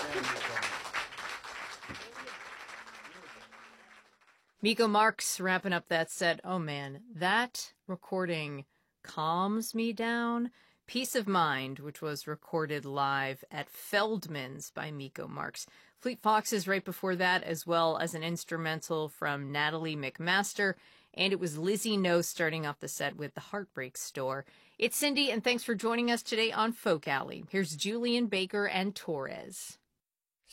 Miko Marks wrapping up that set. Oh man, that recording calms me down. Peace of Mind, which was recorded live at Feldman's by Miko Marks. Fleet Foxes right before that, as well as an instrumental from Natalie McMaster. And it was Lizzie No starting off the set with The Heartbreak Store. It's Cindy, and thanks for joining us today on Folk Alley. Here's Julian Baker and Torres.